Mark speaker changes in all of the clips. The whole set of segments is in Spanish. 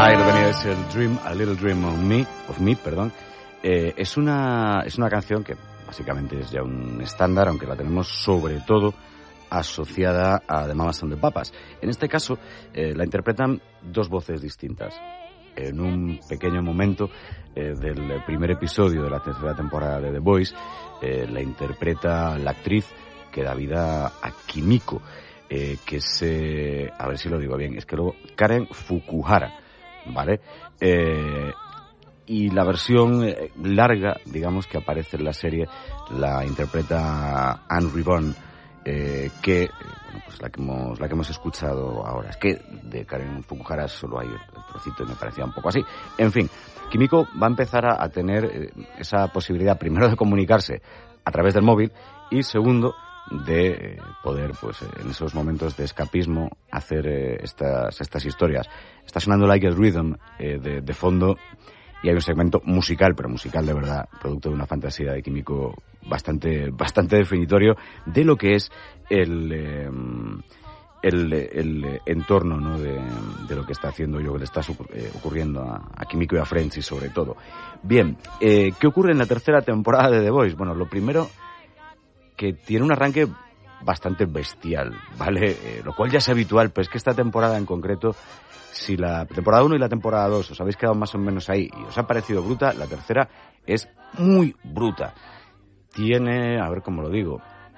Speaker 1: Ahí lo teníais, el Dream, A Little Dream of Me, perdón. Es una canción que básicamente es ya un estándar, aunque la tenemos sobre todo asociada a The Mamas and the Papas. En este caso, la interpretan dos voces distintas. En un pequeño momento del primer episodio de la tercera temporada de The Boys, la interpreta la actriz que da vida a Kimiko, que es, a ver si lo digo bien, es que luego Karen Fukuhara, ¿vale? Y la versión larga, digamos, que aparece en la serie, la interpreta Anne Ribon, que bueno, pues la que hemos escuchado ahora. Es que de Karen Fukuhara solo hay el trocito y me parecía un poco así. En fin, Kimiko va a empezar a tener esa posibilidad, primero, de comunicarse a través del móvil y, segundo, de poder, pues en esos momentos de escapismo, hacer estas historias. Está sonando Like a Rhythm de fondo, y hay un segmento musical, pero musical de verdad, producto de una fantasía de Kimiko bastante definitorio de lo que es el entorno, ¿no?, de lo que está haciendo yo, que le está ocurriendo a Kimiko y a Frenchy sobre todo. Bien, ¿qué ocurre en la tercera temporada de The Boys? Bueno, lo primero, que tiene un arranque bastante bestial, ¿vale? Lo cual ya es habitual, pero es que esta temporada en concreto, si la temporada 1 y la temporada 2 os habéis quedado más o menos ahí y os ha parecido bruta, la tercera es muy bruta. Tiene, a ver cómo lo digo,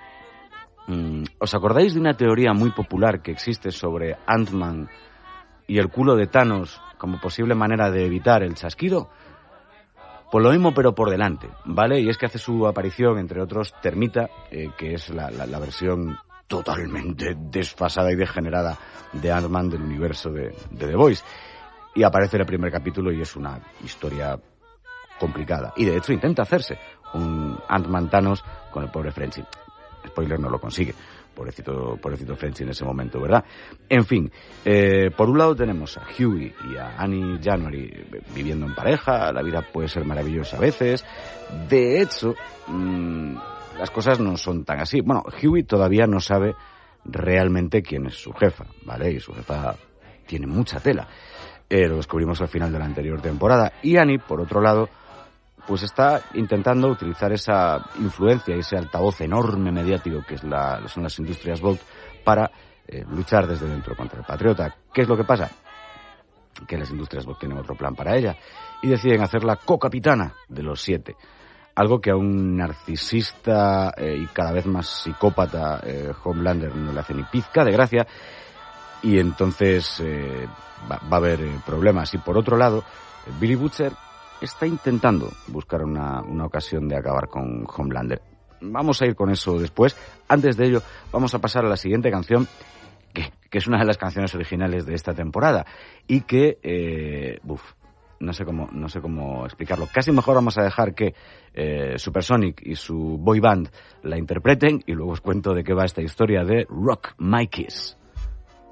Speaker 1: ¿os acordáis de una teoría muy popular que existe sobre Ant-Man y el culo de Thanos como posible manera de evitar el chasquido? Pues lo mismo, pero por delante, ¿vale? Y es que hace su aparición, entre otros, Termita, que es la versión totalmente desfasada y degenerada de Ant-Man del universo de The Boys. Y aparece en el primer capítulo y es una historia complicada. Y de hecho intenta hacerse un Ant-Man Thanos con el pobre Frenchy. Spoiler, no lo consigue. Pobrecito Frenchy en ese momento, ¿verdad? En fin, por un lado tenemos a Hughie y a Annie January viviendo en pareja. La vida puede ser maravillosa a veces. De hecho, las cosas no son tan así. Bueno, Hughie todavía no sabe realmente quién es su jefa, ¿vale? Y su jefa tiene mucha tela. Lo descubrimos al final de la anterior temporada. Y Annie, por otro lado, pues está intentando utilizar esa influencia y ese altavoz enorme mediático que son las industrias Volt para luchar desde dentro contra el Patriota. ¿Qué es lo que pasa? Que las industrias Volt tienen otro plan para ella y deciden hacerla co-capitana de los 7. Algo que a un narcisista y cada vez más psicópata Homelander no le hace ni pizca de gracia, y entonces va a haber problemas. Y por otro lado, Billy Butcher está intentando buscar una ocasión de acabar con Homelander. Vamos a ir con eso después. Antes de ello, vamos a pasar a la siguiente canción, que es una de las canciones originales de esta temporada y que, no sé cómo explicarlo. Casi mejor vamos a dejar que Supersonic y su boy band la interpreten y luego os cuento de qué va esta historia de Rock My Kiss.